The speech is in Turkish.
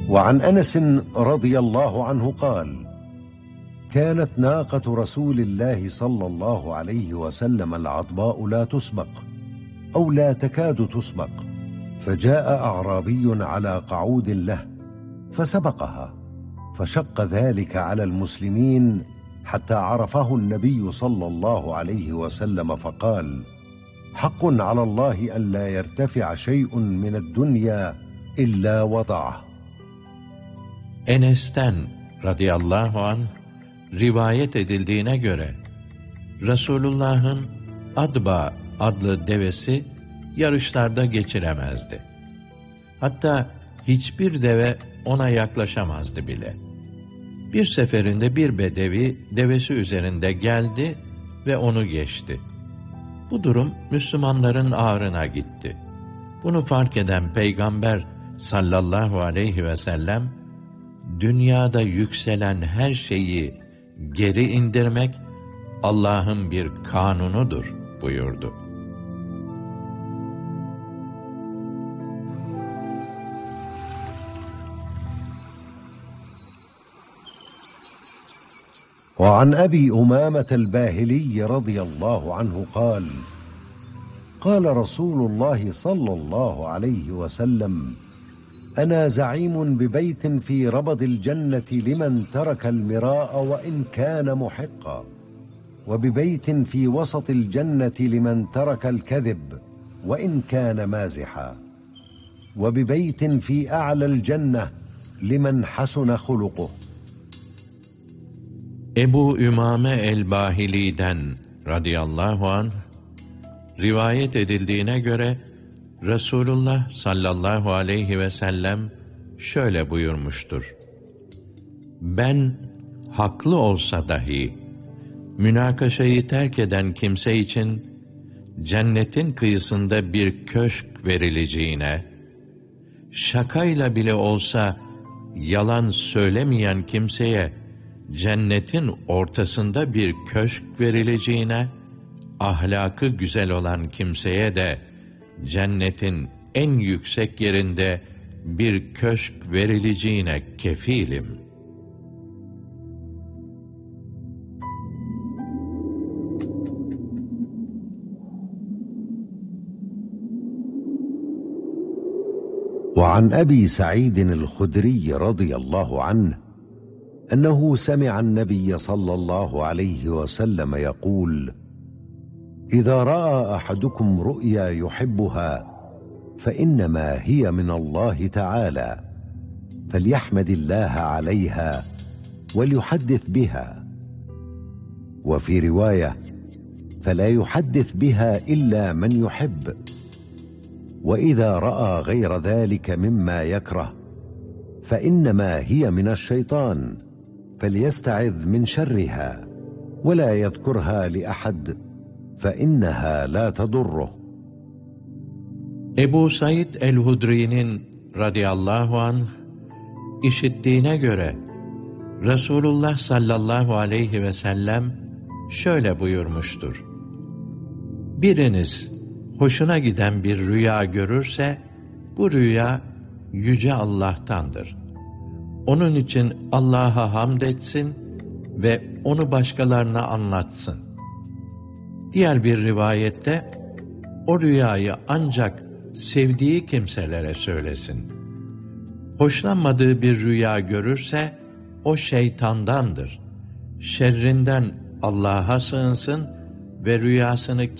وعن أنس رضي الله عنه قال: كانت ناقة رسول الله صلى الله عليه وسلم العضباء لا تسبق أو لا تكاد تسبق، فجاء أعرابي على قعود له فسبقها، فشق ذلك على المسلمين حتى عرفه النبي صلى الله عليه وسلم فقال: حق على الله أن لا يرتفع شيء من الدنيا إلا وضعه. Enes'ten radıyallahu anh rivayet edildiğine göre Resulullah'ın Adba adlı devesi yarışlarda geçiremezdi. Hatta hiçbir deve ona yaklaşamazdı bile. Bir seferinde bir bedevi devesi üzerinde geldi ve onu geçti. Bu durum Müslümanların ağrına gitti. Bunu fark eden Peygamber sallallahu aleyhi ve sellem, dünyada yükselen her şeyi geri indirmek Allah'ın bir kanunudur buyurdu. وعن أبي أمامة الباهلي رضي الله عنه قال: قال رسول الله صلى الله عليه وسلم: أنا زعيم ببيت في ربض الجنة لمن ترك المراء وإن كان محقا، وببيت في وسط الجنة لمن ترك الكذب وإن كان مازحا، وببيت في أعلى الجنة لمن حسن خلقه. Ebu Ümame el-Bahili'den radıyallahu anh rivayet edildiğine göre Resulullah sallallahu aleyhi ve sellem şöyle buyurmuştur: Ben haklı olsa dahi münakaşayı terk eden kimse için cennetin kıyısında bir köşk verileceğine, şakayla bile olsa yalan söylemeyen kimseye cennetin ortasında bir köşk verileceğine, ahlakı güzel olan kimseye de cennetin en yüksek yerinde bir köşk verileceğine kefilim. وعن أبي سعيد الخدري رضي الله عنه أنه سمع النبي صلى الله عليه وسلم يقول: إذا رأى أحدكم رؤيا يحبها فإنما هي من الله تعالى، فليحمد الله عليها وليحدث بها. وفي رواية: فلا يحدث بها إلا من يحب. وإذا رأى غير ذلك مما يكره فإنما هي من الشيطان، فليستعذ من شرها ولا يذكرها لأحد فإنها لا تضره. Ebu Said el-Hudri'nin radıyallahu anh işittiğine göre Resulullah sallallahu aleyhi ve sellem şöyle buyurmuştur: Biriniz hoşuna giden bir rüya görürse, bu rüya Yüce Allah'tandır. Onun için Allah'a hamd etsin ve onu başkalarına anlatsın. Diğer bir rivayette, o rüyayı ancak sevdiği kimselere söylesin. Hoşlanmadığı bir rüya görürse, o şeytandandır. Şerrinden Allah'a sığınsın ve rüyasını